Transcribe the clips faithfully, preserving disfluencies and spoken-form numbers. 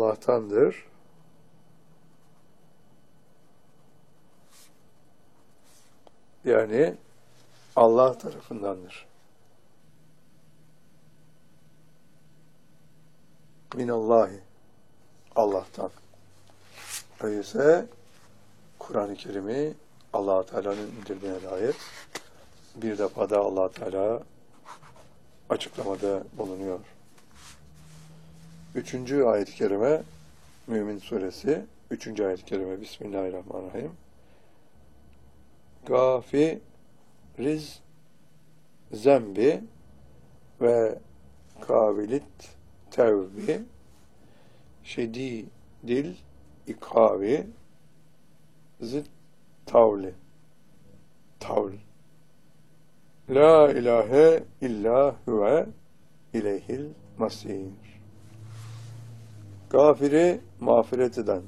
Allah'tandır. Yani Allah tarafındandır. Minallahi, Allah'tan. Öyleyse Kur'an-ı Kerim'i Allah Teala'nın indirdiğine dair bir defa da Allah Teala açıklamada bulunuyor. Üçüncü ayet-i kerime Mümin Suresi, üçüncü ayet-i kerime Bismillahirrahmanirrahim. Gafiriz zembi ve kabilit tevbi şedidil ikavi zit tavli tavl la ilahe illa huve ileyhil masir. Gafiri mağfiret eden,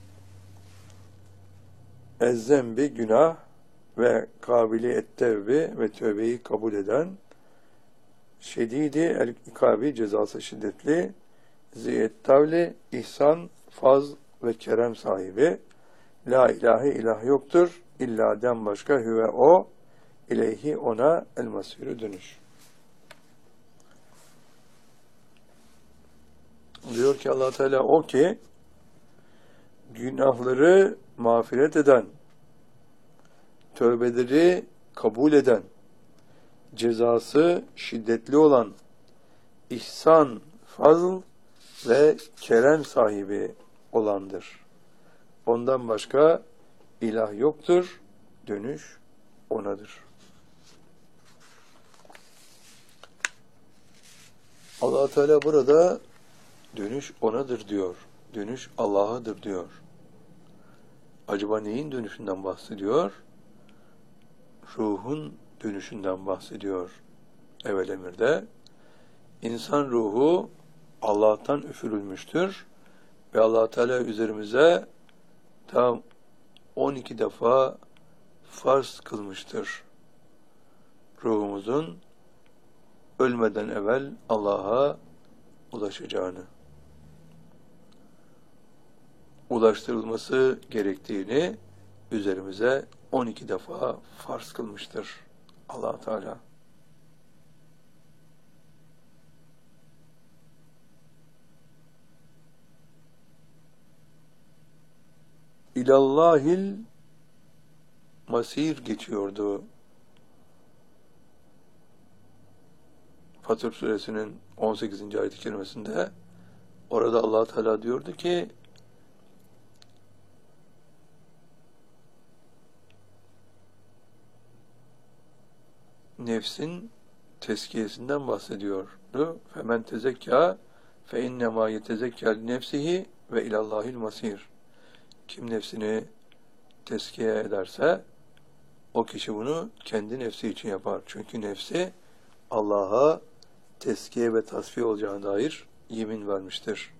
ezzembi günah ve kabili ettevbi ve tövbeyi kabul eden, şedidi el ikabi cezası şiddetli, ziyettavli ihsan, faz ve kerem sahibi, la ilahe ilah yoktur, illa'den başka hüve o, ileyhi ona el masirü dönüş. Diyor ki Allah Teala o ki günahları mağfiret eden, tövbeleri kabul eden, cezası şiddetli olan, ihsan, fazl ve kerem sahibi olandır. Ondan başka ilah yoktur, dönüş onadır. Allah Teala burada dönüş onadır diyor. Dönüş Allah'adır diyor. Acaba neyin dönüşünden bahsediyor? Ruhun dönüşünden bahsediyor evvel emirde. İnsan ruhu Allah'tan üfürülmüştür ve Allah Teala üzerimize tam on iki defa farz kılmıştır. Ruhumuzun ölmeden evvel Allah'a ulaşacağını, ulaştırılması gerektiğini üzerimize on iki defa farz kılmıştır Allah Teala. İlallahil masir geçiyordu. Fatır Suresinin on sekizinci ayet-i kerimesinde orada Allah Teala diyordu ki nefsin tezkiyesinden bahsediyordu. Femen tezekka fe innema yetezekka li nefsihi ve ilallahil masir. Kim nefsini tezkiye ederse o kişi bunu kendi nefsi için yapar. Çünkü nefsi Allah'a tezkiye ve tasfiye olacağına dair yemin vermiştir.